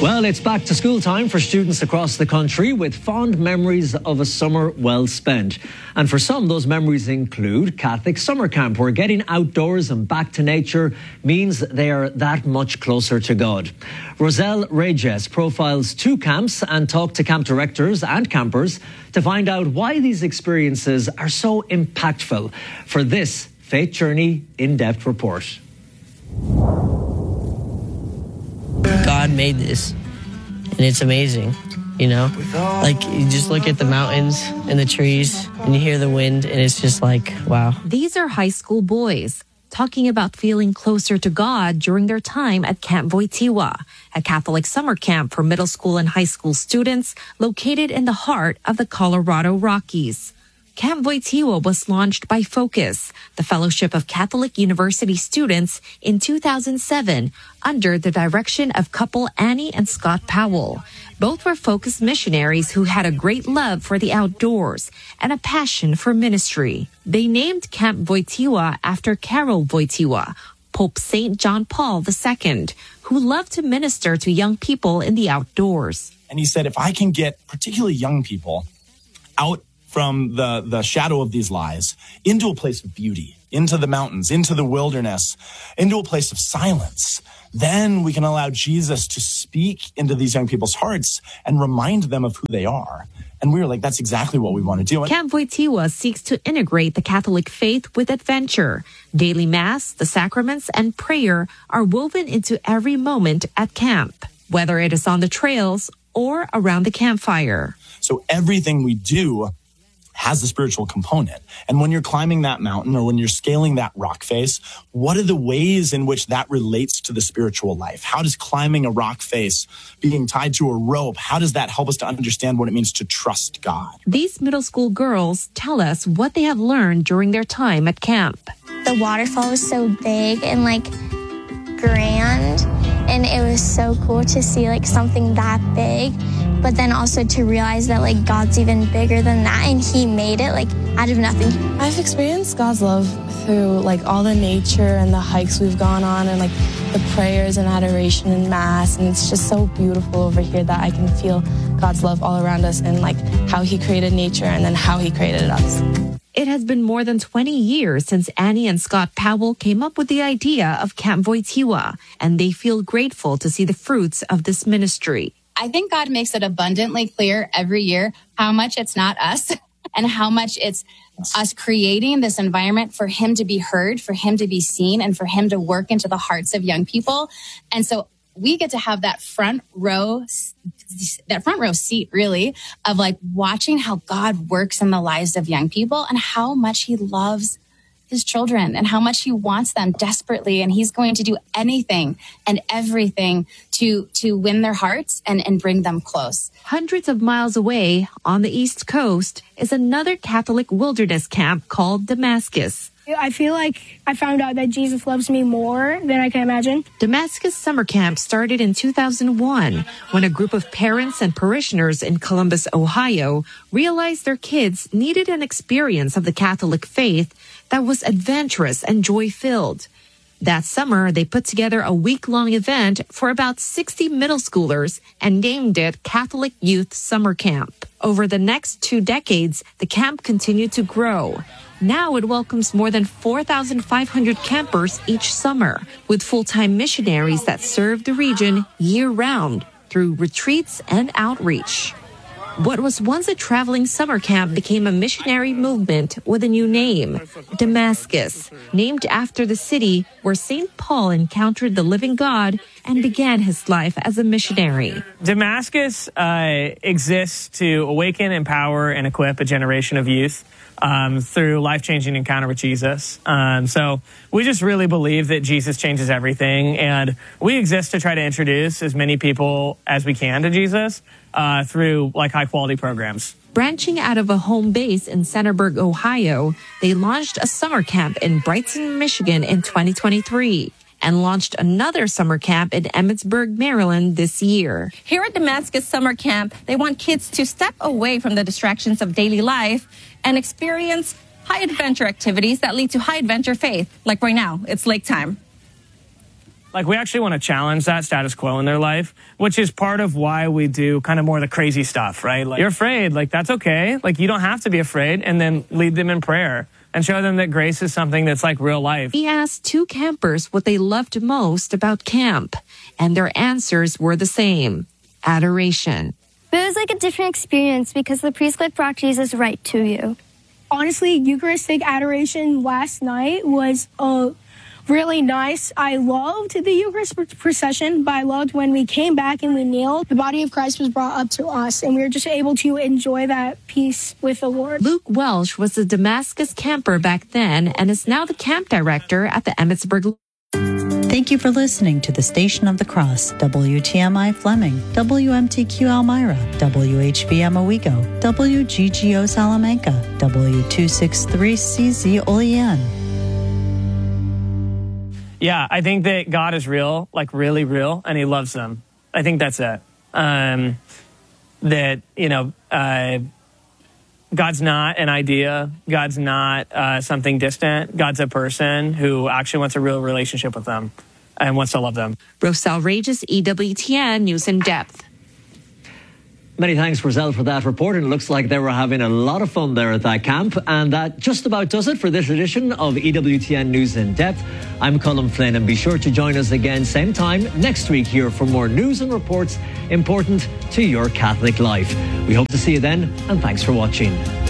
Well, it's back to school time for students across the country with fond memories of a summer well spent. And for some, those memories include Catholic summer camp, where getting outdoors and back to nature means they are that much closer to God. Roselle Reyes profiles 2 camps and talked to camp directors and campers to find out why these experiences are so impactful for this Faith Journey in-depth report. God made this, and it's amazing, you know? Like, you just look at the mountains and the trees, and you hear the wind, and it's just like, wow. These are high school boys talking about feeling closer to God during their time at Camp Wojtyła, a Catholic summer camp for middle school and high school students located in the heart of the Colorado Rockies. Camp Wojtyła was launched by Focus, the Fellowship of Catholic University Students, in 2007 under the direction of couple Annie and Scott Powell. Both were Focus missionaries who had a great love for the outdoors and a passion for ministry. They named Camp Wojtyła after Karol Wojtyła, Pope St. John Paul II, who loved to minister to young people in the outdoors. And he said, if I can get particularly young people out from the shadow of these lies into a place of beauty, into the mountains, into the wilderness, into a place of silence, then we can allow Jesus to speak into these young people's hearts and remind them of who they are. And we were like, that's exactly what we want to do. Camp Wojtyła seeks to integrate the Catholic faith with adventure. Daily Mass, the sacraments, and prayer are woven into every moment at camp, whether it is on the trails or around the campfire. So everything we do has a spiritual component. And when you're climbing that mountain or when you're scaling that rock face, what are the ways in which that relates to the spiritual life? How does climbing a rock face, being tied to a rope, how does that help us to understand what it means to trust God? These middle school girls tell us what they have learned during their time at camp. The waterfall was so big and grand, and it was so cool to see something that big. But then also to realize that God's even bigger than that, and he made it out of nothing. I've experienced God's love through all the nature and the hikes we've gone on and the prayers and adoration and mass, and it's just so beautiful over here that I can feel God's love all around us and how he created nature and then how he created us. It has been more than 20 years since Annie and Scott Powell came up with the idea of Camp Wojtyła, and they feel grateful to see the fruits of this ministry. I think God makes it abundantly clear every year how much it's not us and how much it's us creating this environment for him to be heard, for him to be seen, and for him to work into the hearts of young people. And so we get to have that front row seat, really, of watching how God works in the lives of young people and how much he loves his children and how much he wants them desperately. And he's going to do anything and everything to win their hearts and bring them close. Hundreds of miles away on the East Coast is another Catholic wilderness camp called Damascus. I feel like I found out that Jesus loves me more than I can imagine. Damascus Summer Camp started in 2001 when a group of parents and parishioners in Columbus, Ohio, realized their kids needed an experience of the Catholic faith that was adventurous and joy-filled. That summer, they put together a week-long event for about 60 middle schoolers and named it Catholic Youth Summer Camp. Over the next 2 decades, the camp continued to grow. Now it welcomes more than 4,500 campers each summer, with full-time missionaries that serve the region year-round through retreats and outreach. What was once a traveling summer camp became a missionary movement with a new name, Damascus, named after the city where St. Paul encountered the living God and began his life as a missionary. Damascus exists to awaken, empower, and equip a generation of youth through life-changing encounter with Jesus. So we just really believe that Jesus changes everything, and we exist to try to introduce as many people as we can to Jesus through high-quality programs. Branching out of a home base in Centerburg, Ohio, they launched a summer camp in Brighton, Michigan in 2023 and launched another summer camp in Emmitsburg, Maryland this year. Here at Damascus Summer Camp, they want kids to step away from the distractions of daily life and experience high-adventure activities that lead to high-adventure faith. Like right now, it's lake time. Like, we actually want to challenge that status quo in their life, which is part of why we do kind of more of the crazy stuff, right? Like, you're afraid, like, that's okay. Like, you don't have to be afraid, and then lead them in prayer and show them that grace is something that's like real life. He asked 2 campers what they loved most about camp, and their answers were the same: adoration. But it was like a different experience because the priest like brought Jesus right to you. Honestly, Eucharistic adoration last night was really nice. I loved the Eucharist procession, but I loved when we came back and we kneeled. The body of Christ was brought up to us, and we were just able to enjoy that peace with the Lord. Luke Welsh was a Damascus camper back then and is now the camp director at the Emmitsburg. Thank you for listening to the Station of the Cross, WTMI Fleming, WMTQ Elmira, WHVM Owego, WGGO Salamanca, W263CZ Olean. Yeah, I think that God is real, like really real, and he loves them. I think that's it. God's not an idea. God's not something distant. God's a person who actually wants a real relationship with them and wants to love them. Roselle Regis, EWTN News in Depth. Many thanks, Roselle, for that report. And it looks like they were having a lot of fun there at that camp. And that just about does it for this edition of EWTN News in Depth. I'm Colin Flynn, and be sure to join us again same time next week here for more news and reports important to your Catholic life. We hope to see you then, and thanks for watching.